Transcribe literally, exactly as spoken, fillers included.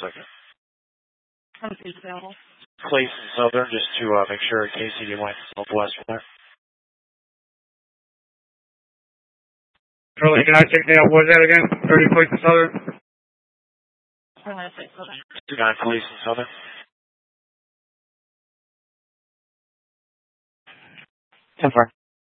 second. I'm available. Clayson Southern, just to uh, make sure K C D went southwest from there. Charlie, can I take that? What was that again? thirty Clayson Southern? I'm going to say Southern. two nine Clayson Southern. ten four.